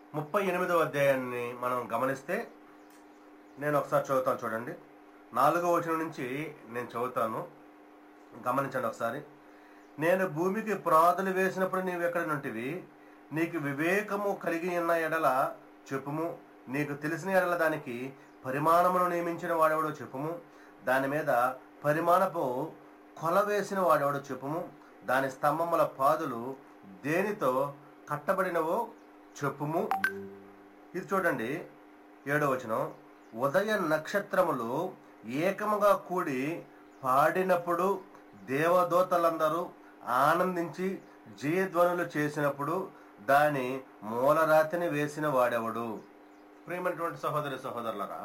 38వ అధ్యాయాన్ని మనం గమనిస్తే నేను ఒకసారి చదువుతాను చూడండి. 4వ వచనం నుంచి నేను చదువుతాను, గమనించండి ఒకసారి. నేను భూమికి పునాదులు వేసినప్పుడు నీవెక్కడనుంటివి? నీకు వివేకము కలిగి ఉన్న ఎడల చెప్పుము. నీకు తెలిసిన ఎడల దానికి పరిమాణమును నియమించిన వాడెవడో చెప్పుము. దాని మీద పరిమాణపు కొల వేసిన వాడెవడో చెప్పుము. దాని స్తంభముల పాదులు దేనితో కట్టబడినవో చెప్పుము. ఇది చూడండి 7వ వచనం. ఉదయ నక్షత్రములు ఏకముగా కూడి పాడినప్పుడు దేవదూతలందరూ ఆనందించి జయధ్వనులు చేసినప్పుడు దాని మూలరాతిని వేసిన వాడెవడు? ప్రియమైనటువంటి సహోదరి సహోదరులరా,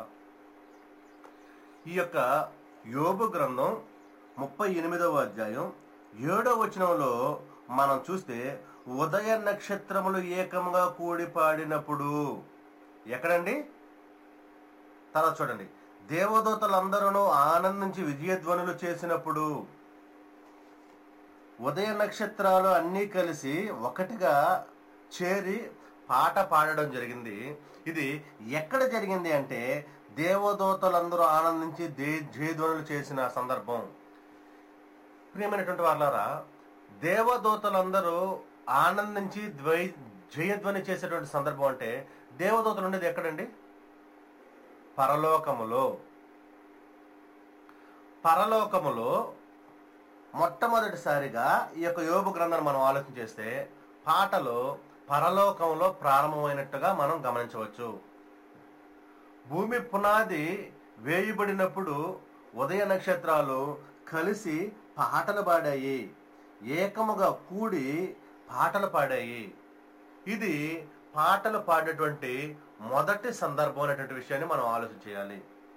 ఈ యొక్క యోబు గ్రంథం 38వ అధ్యాయం 7వ వచనంలో మనం చూస్తే ఉదయ నక్షత్రములు ఏకముగా కూడి పాడినప్పుడు ఎక్కడండి? తర్వాత చూడండి, దేవదూతలందరూ ఆనందించి విజయధ్వనులు చేసినప్పుడు. ఉదయ నక్షత్రాలు అన్నీ కలిసి ఒకటిగా చేరి పాట పాడడం జరిగింది. ఇది ఎక్కడ జరిగింది అంటే దేవదూతలందరూ ఆనందించి జయధ్వనులు చేసిన సందర్భం. ప్రియమైనటువంటి వారలారా, దేవదూతలందరూ ఆనందించి జయధ్వని చేసేటువంటి సందర్భం అంటే దేవదూతలు ఉండేది ఎక్కడండి? పరలోకములో. పరలోకములో మొట్టమొదటిసారిగా ఈ యొక్క యోబు గ్రంథాన్ని మనం ఆలోచన చేస్తే పాటలు పరలోకంలో ప్రారంభమైనట్టుగా మనం గమనించవచ్చు. భూమి పునాది వేయబడినప్పుడు ఉదయ నక్షత్రాలు కలిసి పాటలు పాడాయి, ఏకముగా కూడి పాటలు పాడాయి. ఇది పాటలు పాడేటువంటి మొదటి సందర్భం అనేటువంటి విషయాన్ని మనం ఆలోచన చేయాలి.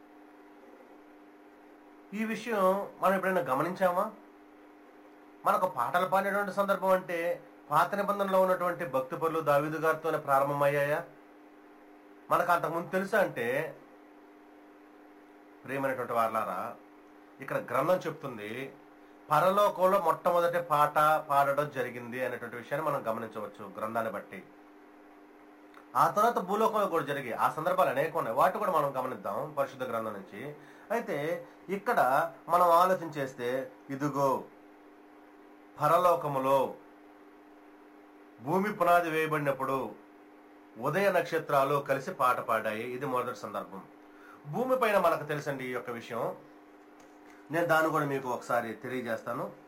ఈ విషయం మనం ఎప్పుడైనా గమనించామా? మనకు పాటలు పాడేటువంటి సందర్భం అంటే పాత నిబంధనలో ఉన్నటువంటి భక్తి పనులు దావీదు గారితోనే ప్రారంభమయ్యాయా? మనకు అంతకుముందు తెలుసా అంటే? ప్రియమైనటువంటి వారలారా, ఇక్కడ గ్రంథం చెప్తుంది పరలోకంలో మొట్టమొదటి పాట పాడడం జరిగింది అనేటువంటి విషయాన్ని మనం గమనించవచ్చు గ్రంథాన్ని బట్టి. ఆ తర్వాత భూలోకంలో కూడా జరిగి ఆ సందర్భాలు అనేక ఉన్నాయి, వాటి కూడా మనం గమనిద్దాం పరిశుద్ధ గ్రంథం నుంచి. అయితే ఇక్కడ మనం ఆలోచన చేస్తే ఇదిగో పరలోకములో భూమి పునాది వేయబడినప్పుడు ఉదయ నక్షత్రాలు కలిసి పాట పాడాయి. ఇది మొదటి సందర్భం. భూమి పైన మనకు తెలుసండి ఈ యొక్క విషయం. నేను దాన్ని కూడా మీకు ఒకసారి తెలియజేస్తాను.